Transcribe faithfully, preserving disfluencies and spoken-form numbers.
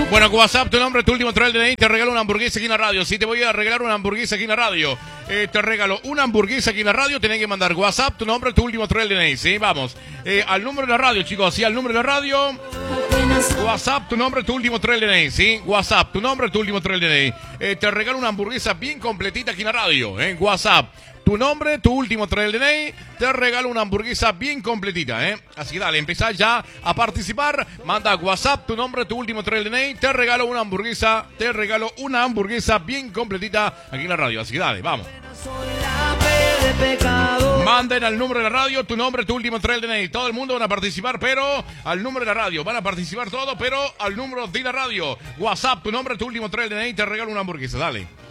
Bueno, WhatsApp, tu nombre, tu último trail de D N I, te regalo una hamburguesa aquí en la radio. Sí, te voy a regalar una hamburguesa aquí en la radio. Eh, te regalo una hamburguesa aquí en la radio. Tenés que mandar WhatsApp, tu nombre, tu último trail de D N I. Sí, vamos. Eh, al número de la radio, chicos. Sí, al número de la radio. WhatsApp, tu nombre, tu último trail de D N I. Sí, WhatsApp, tu nombre, tu último trail de D N I. Eh, te regalo una hamburguesa bien completita aquí en la radio. En eh, WhatsApp. Tu nombre, tu último trail de D N I, te regalo una hamburguesa bien completita, ¿eh? Así que dale, empezá ya a participar. Manda WhatsApp, tu nombre, tu último trail de D N I, te regalo una hamburguesa, te regalo una hamburguesa bien completita aquí en la radio. Así que dale, vamos. Manden al número de la radio, tu nombre, tu último trail de D N I. Todo el mundo van a participar, pero al número de la radio. Van a participar todo, pero al número de la radio. WhatsApp, tu nombre, tu último trail de D N I, te regalo una hamburguesa. Dale.